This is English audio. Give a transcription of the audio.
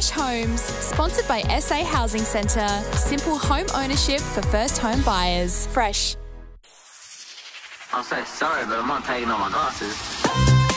Fresh Homes, sponsored by SA Housing Centre. Simple home ownership for first home buyers. Fresh. I'll say sorry, but I'm not taking all my glasses.